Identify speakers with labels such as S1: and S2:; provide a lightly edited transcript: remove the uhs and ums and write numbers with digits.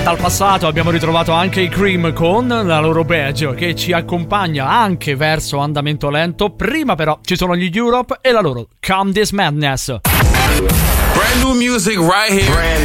S1: Dal passato abbiamo ritrovato anche i Cream con la loro Badge, che ci accompagna anche verso andamento lento. Prima però ci sono gli Europe e la loro Calm This Madness.
S2: Brand new music right here.